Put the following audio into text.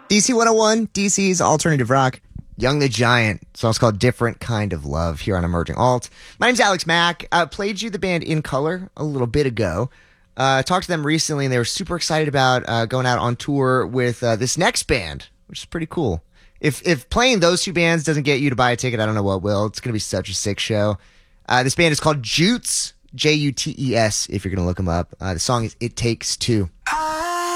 DC 101, DC's alternative rock. Young the Giant. Song's called Different Kind of Love here on Emerging Alt. My name's Alex Mack. Played you the band In Color a little bit ago. Talked to them recently, and they were super excited about going out on tour with this next band, which is pretty cool. If playing those two bands doesn't get you to buy a ticket, I don't know what will. It's going to be such a sick show. This band is called Jutes, Jutes, if you're going to look them up. The song is It Takes Two.